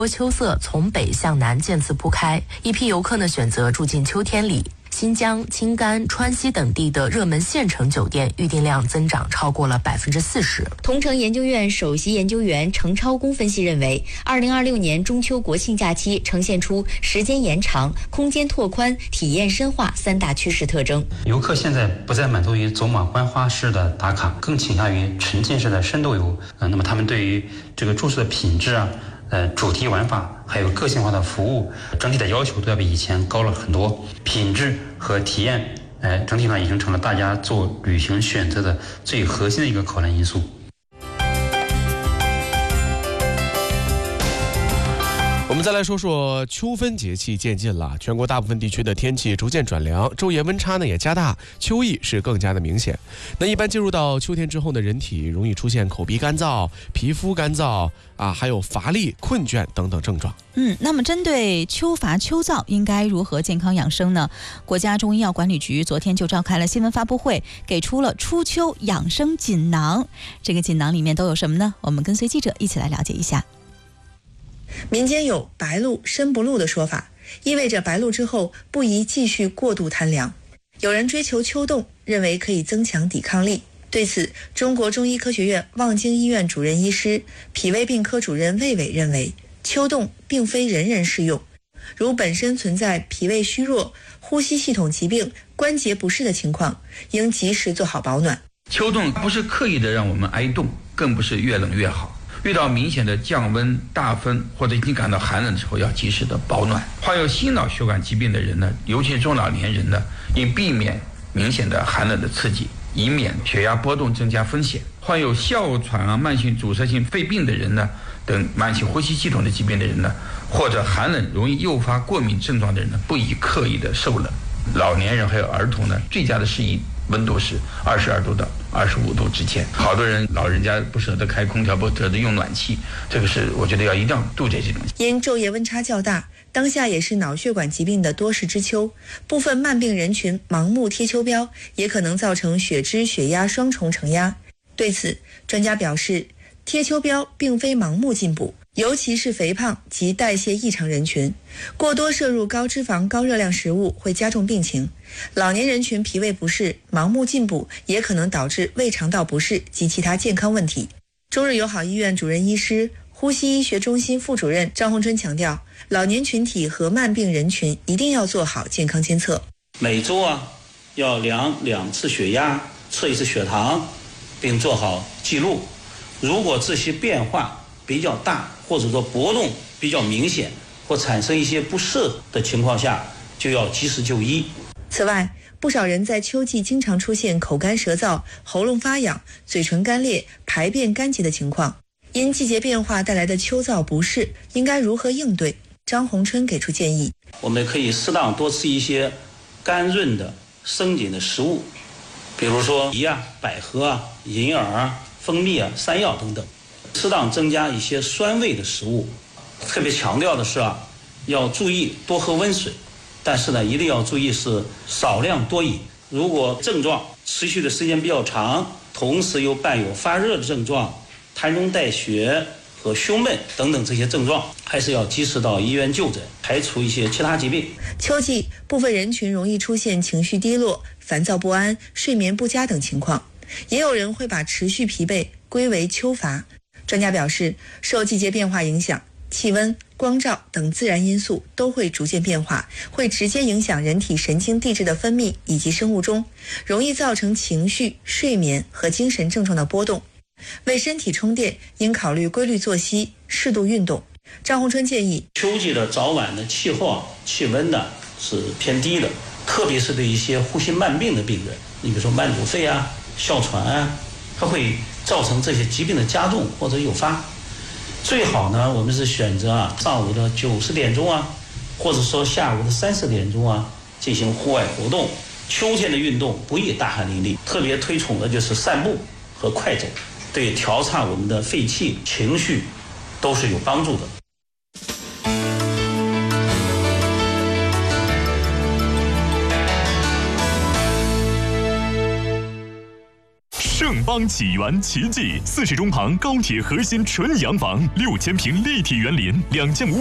秋色从北向南渐次铺开，一批游客呢选择住进秋天里。新疆、青甘、川西等地的热门县城酒店预订量增长超过了40%。 同城研究院首席研究员程超公分析认为，2026年中秋国庆假期呈现出时间延长、空间拓宽、体验深化3大趋势特征。 游客现在不再满足于走马观花式的打卡，更倾向于沉浸式的深度游。那么他们对于这个住宿的品质主题玩法还有个性化的服务，整体的要求都要比以前高了很多。品质和体验，整体上已经成了大家做旅行选择的最核心的一个考量因素。 我们再来说说秋分节气渐近了，全国大部分地区的天气逐渐转凉，昼夜温差呢也加大，秋意是更加的明显。那一般进入到秋天之后呢，人体容易出现口鼻干燥、皮肤干燥还有乏力、困倦等等症状。 那么针对秋乏秋燥应该如何健康养生呢？国家中医药管理局昨天就召开了新闻发布会，给出了初秋养生锦囊。这个锦囊里面都有什么呢？我们跟随记者一起来了解一下。 民间有白露身不露的说法，意味着白露之后不宜继续过度贪凉。有人追求秋冻，认为可以增强抵抗力。对此，中国中医科学院望京医院主任医师、脾胃病科主任魏伟认为，秋冻并非人人适用，如本身存在脾胃虚弱、呼吸系统疾病、关节不适的情况，应及时做好保暖。 秋冻不是刻意的让我们挨冻，更不是越冷越好。遇到明显的降温、大风或者已经感到寒冷的时候，要及时的保暖。患有心脑血管疾病的人呢，尤其是中老年人呢，应避免明显的寒冷的刺激，以免血压波动增加风险。患有哮喘慢性阻塞性肺病的人呢，等慢性呼吸系统的疾病的人呢，或者寒冷容易诱发过敏症状的人呢，不宜刻意的受冷。老年人还有儿童呢，最佳的适宜温度是22度到25度之间。好多人老人家不舍得开空调，不舍得用暖气，这个是我觉得一定要杜绝这种。 因昼夜温差较大，当下也是脑血管疾病的多事之秋，部分慢病人群盲目贴秋膘，也可能造成血脂、血压双重承压。对此，专家表示，贴秋膘并非盲目进补，尤其是肥胖及代谢异常人群，过多摄入高脂肪、高热量食物会加重病情。老年人群脾胃不适，盲目进补也可能导致胃肠道不适及其他健康问题。中日友好医院主任医师、呼吸医学中心副主任张洪春强调，老年群体和慢病人群一定要做好健康监测。 每周要量2次血压，测1次血糖，并做好记录。如果这些变化比较大，或者说波动比较明显，或产生一些不适的情况下，就要及时就医。 此外，不少人在秋季经常出现口干舌燥、喉咙发痒、嘴唇干裂、排便干结的情况。因季节变化带来的秋燥不适，应该如何应对？张洪春给出建议： 我们可以适当多吃一些甘润的生津的食物，比如说梨百合银耳蜂蜜山药等等。适当增加一些酸味的食物。特别强调的是要注意多喝温水，但是呢，一定要注意是少量多饮。如果症状持续的时间比较长，同时又伴有发热的症状、痰中带血和胸闷等等这些症状，还是要及时到医院就诊，排除一些其他疾病。 秋季部分人群容易出现情绪低落、烦躁不安、睡眠不佳等情况，也有人会把持续疲惫归为秋乏。专家表示，受季节变化影响，气温、光照等自然因素都会逐渐变化，会直接影响人体神经递质的分泌以及生物钟，容易造成情绪、睡眠和精神症状的波动。为身体充电，应考虑规律作息、适度运动。张洪春建议， 秋季的早晚的气候气温呢是偏低的，特别是对一些呼吸慢病的病人，你比如说慢阻肺哮喘它会造成这些疾病的加重或者诱发。最好呢，我们是选择上午的9、10点钟或者说下午的3、4点钟进行户外活动。秋天的运动不宜大汗淋漓，特别推崇的就是散步和快走，对调畅我们的肺气、情绪都是有帮助的。 盛方启源奇迹，40中旁高铁核心纯洋房，6000平立体园林，2500